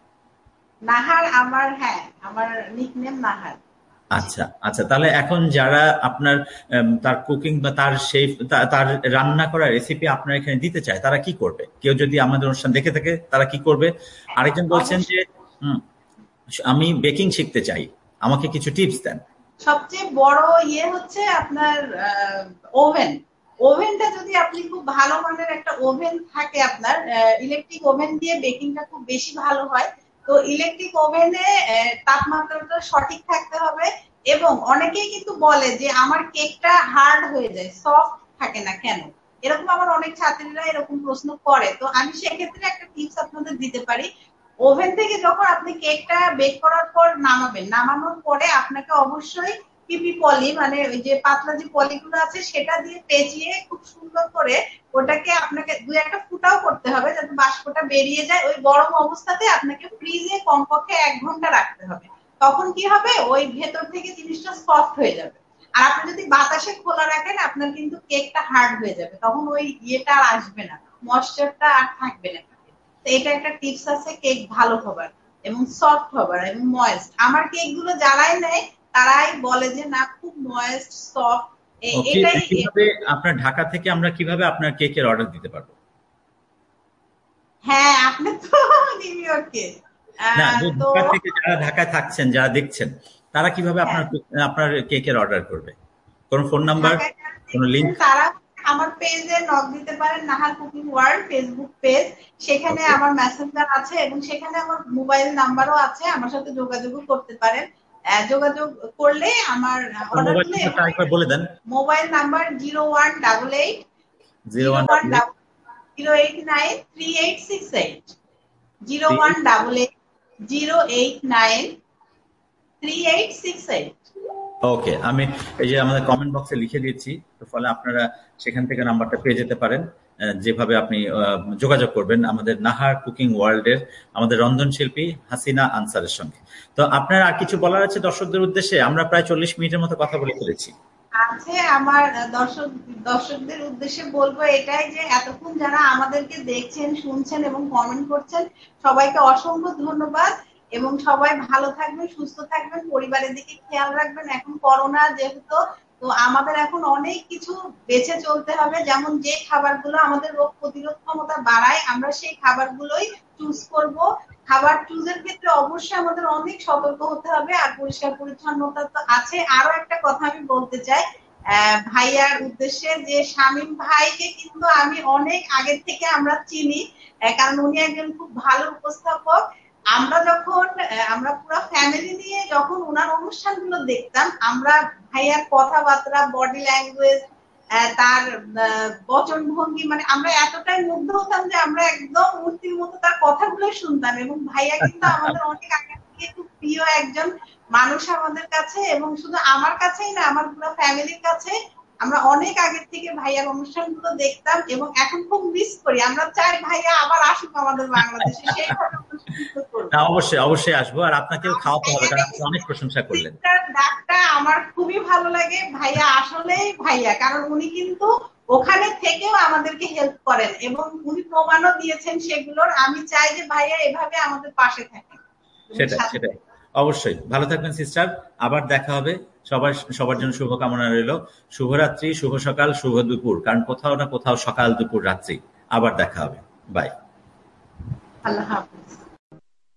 নাহার আমার, হ্যাঁ, আমার নিকনেম নাহার। জি। আচ্ছা, আচ্ছা, তাহলে এখন যারা আপনার আম, তার কুকিং বা তার সেই তা- তার রান্না করা রেসিপি আপনার এখানে দিতে চায়, তারা কি করবে? কেউ যদি আমাদের অনুষ্ঠান দেখে থাকে, তারা কি করবে? আরেকজন বলছেন যে অবশ্যই। হুম, আমি বেকিং শিখতে চাই, আমাকে কিছু টিপস দেন। সবচেয়ে বড় ইয়ে হচ্ছে আপনার ওভেন। ওভেনটা যদি আপনি খুব ভালো মানের একটা ওভেন থাকে আপনার, ইলেকট্রিক ওভেন দিয়ে বেকিংটা খুব বেশি ভালো হয়। তো ইলেকট্রিক ওভেনে তাপমাত্রাটা সঠিক থাকতে হবে। এবং অনেকেই কিন্তু বলে যে আমার কেকটা হার্ড হয়ে যায়, সফট থাকে না কেন। এরকম আমার অনেক ছাত্রীরা এরকম প্রশ্ন করে। তো আমি সেক্ষেত্রে একটা টিপস আপনাদের দিতে পারি। ওভেন থেকে যখন আপনি কেকটা বেক করার পর নামাবেন, নামানোর পরে আপনাকে অবশ্যই পিপি পলি, মানে ওই যে পাতলা যে পলিগুলো আছে সেটা দিয়ে পেঁচিয়ে খুব সুন্দর করে ওটাকে আপনাকে দুই একটা ফুটাও করতে হবে যাতে বাষ্পটা বেরিয়ে যায়। ওই গরম অবস্থাতে আপনাকে ফ্রিজে কমপক্ষে এক ঘন্টা রাখতে হবে। তখন কি হবে, ওই ভেতর থেকে জিনিসটা সফট হয়ে যাবে। আর আপনি যদি বাতাসে খোলা রাখেন আপনার কিন্তু কেকটা হার্ড হয়ে যাবে, তখন ওই ইয়েটা আর আসবে না, ময়েশ্চারটা আর থাকবে না। তো এটা একটা টিপস আছে কেক ভালো হবার এবং সফট হবার এবং ময়েস্ট। আমার কেক গুলো যারাই নেয় তারাই বলে যে না খুব ময়েস্ট সফট। ওকে, এটাই কিভাবে আপনার ঢাকা থেকে আমরা কিভাবে আপনার কেকের অর্ডার দিতে পারবো? হ্যাঁ, আপনি তো নিউ ইয়র্কে, না, আহ, যে তো ঢাকা থেকে যারা ঢাকায় থাকছেন, যারা দেখছেন, তারা কিভাবে আপনার হ্যাঁ, আপনার কেকের অর্ডার করবে? কোন ফোন নাম্বার, ঢাকায় যারা কোন দেখছেন লিংক? তারা আমার পেজে নক দিতে পারেন, Nahar cooking world Facebook page. সেখানে ওকে, আমার মেসেঞ্জার আছে এবং সেখানে আমার মোবাইল নাম্বারও আছে, আমার সাথে যোগাযোগও করতে পারেন। আহ, যোগাযোগ করলে আমার আপনার অর্ডার মোবাইল দিলে এবং নাম্বারটা একবার বলে দেন। Mobile number zero one double eight zero zero one one double eight double zero eight nine three eight six eight zero three. One double eight zero eight nine three eight six eight. ওকে, আমি এই যে আমাদের comment বক্সে লিখে দিচ্ছি, তো ফলে আপনারা সেখান থেকে নাম্বারটা পেয়ে যেতে পারেন। আহ, যেভাবে আপনি আহ, যোগাযোগ করবেন আমাদের নাহার কুকিং ওয়ার্ল্ডের আমাদের রন্ধনশিল্পী হাসিনা আনসারের সঙ্গে। তো আপনার আর কিছু বলার আছে দর্শকদের উদ্দেশ্যে? আমরা প্রায় চল্লিশ মিনিটের মতো কথা বলে ফেলেছি। আছে আমার দর্শক দর্শকদের উদ্দেশ্যে বলবো এটাই যে এতক্ষণ যারা আমাদেরকে দেখছেন, শুনছেন এবং কমেন্ট করছেন, সবাইকে অসংখ্য ধন্যবাদ। এবং সবাই ভালো থাকবেন, সুস্থ থাকবেন, পরিবারের দিকে খেয়াল রাখবেন। এখন করোনা যেহেতু, তো আমাদের এখন অনেক কিছু বেঁচে চলতে হবে। যেমন যে খাবারগুলো আমাদের রোগ প্রতিরোধ ক্ষমতা বাড়ায় আমরা সেই খাবারগুলোই চুজ করব। খাবার চুজের ক্ষেত্রে অবশ্যই আমাদের অনেক সতর্ক হতে হবে। আর পরিষ্কার পরিচ্ছন্নতা তো আছে। আরো একটা কথা আমি বলতে চাই আহ ভাইয়ার উদ্দেশ্যে, যে শামীম ভাইকে কিন্তু আমি অনেক আগের থেকে আমরা চিনি, আহ, কারণ উনি একজন খুব ভালো উপস্থাপক। আমরা যখন আহ, আমরা পুরো ফ্যামিলি নিয়ে যখন ওনার অনুষ্ঠানগুলো দেখতাম, আমরা ভাইয়ার কথাবার্তা, বডি ল্যাঙ্গুয়েজ, তার আহ, বচন ভঙ্গি, মানে আমরা এতটাই মুগ্ধ হতাম যে আমরা একদম মূর্তির মতো তার কথাগুলো শুনতাম। এবং ভাইয়া কিন্তু আমাদের অনেক আগে থেকে খুব প্রিয় একজন মানুষ আমাদের কাছে, এবং শুধু আমার কাছেই না, আমার পুরো ফ্যামিলির কাছে। আমরা অনেক আগের থেকে ভাইয়ার অনুষ্ঠানগুলো দেখতাম এবং এখন খুব মিস করি। আমরা চাই ভাইয়া আবার আসুক আমাদের বাংলাদেশে, সেইভাবে অনুষ্ঠানগুলো না, করবো। অবশ্যই অবশ্যই আসবো, আর আপনাকেও খাওয়াতে হবে কারণ আপনি অনেক প্রশংসা করলেন। সিস্টার ডাকটা আমার খুবই ভালো লাগে। ভাইয়া আসলেই ভাইয়া, কারণ উনি কিন্তু ওখানে থেকেও আমাদেরকে হেল্প করেন এবং উনি প্রমাণও দিয়েছেন সেগুলোর। আমি চাই যে ভাইয়া এভাবে আমাদের পাশে থাকেন এবং সেটাই সাথে সেটাই থাকেন। অবশ্যই ভালো থাকবেন সিস্টার। আবার দেখা হবে। সবার সবার জন্য শুভকামনা রইল। শুভরাত্রি, শুভ সকাল, শুভ দুপুর, কারণ কোথাও না কোথাও সকাল দুপুর রাত্রি। আবার দেখা হবে। বাই। আল্লাহ হাফিজ।